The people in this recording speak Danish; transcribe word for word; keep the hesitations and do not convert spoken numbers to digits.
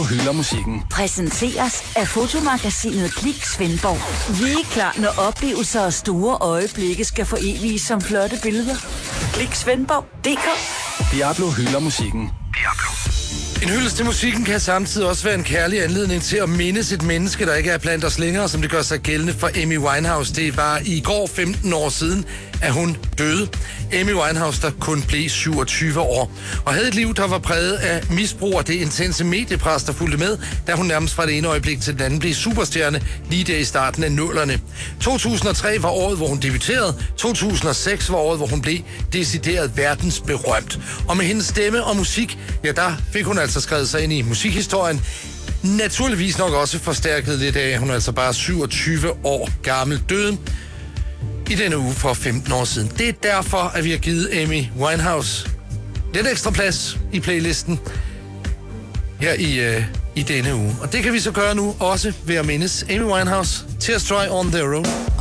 Hylder musikken. Præsenteres af fotomagasinet Klik Svendborg. Vi er klar, når oplevelser og store øjeblikke skal foreviges som flotte billeder. Klik Svendborg punktum d k. Diablo hylder musikken. Diablo. En hyldest til musikken kan samtidig også være en kærlig anledning til at mindes et menneske, der ikke er blandt os længere, som det gør sig gældende for Amy Winehouse. Det var i går femten år siden, at hun døde. Amy Winehouse, der kun blev syvogtyve år, og havde et liv, der var præget af misbrug og det intense mediepres, der fulgte med, da hun nærmest fra det ene øjeblik til den anden blev superstjerne lige der i starten af nullerne. to tusind og tre var året, hvor hun debuterede. to tusind og seks var året, hvor hun blev decideret verdensberømt. Og med hendes stemme og musik, ja, der fik hun altså skrevet sig ind i musikhistorien. Naturligvis nok også forstærket lidt af, at hun altså bare syvogtyve år gammel døde i denne uge for femten år siden. Det er derfor, at vi har givet Amy Winehouse lidt ekstra plads i playlisten her i, øh, i denne uge. Og det kan vi så gøre nu også ved at mindes Amy Winehouse, Tears Dry on the Road.